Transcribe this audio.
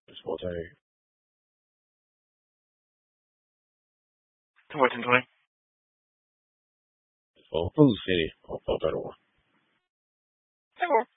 14. 1420. For Food City or for Better One. Hey, well.